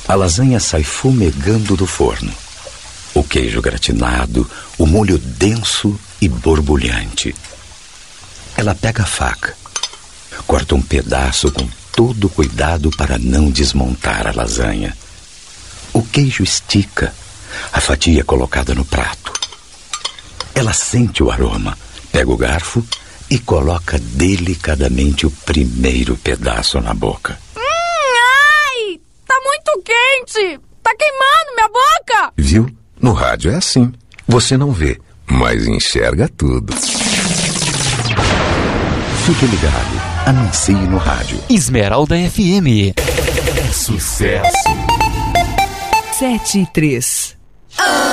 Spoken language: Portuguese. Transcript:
A lasanha sai fumegando do forno. O queijo gratinado, o molho denso e borbulhante. Ela pega a faca, corta um pedaço com todo cuidado para não desmontar a lasanha. O queijo estica, a fatia é colocada no prato. Ela sente o aroma, pega o garfo e coloca delicadamente o primeiro pedaço na boca. Ai! Tá muito quente! Tá queimando minha boca! Viu? No rádio é assim. Você não vê, mas enxerga tudo. Fique ligado. Anuncie no rádio. Esmeralda FM. Sucesso. 7:03.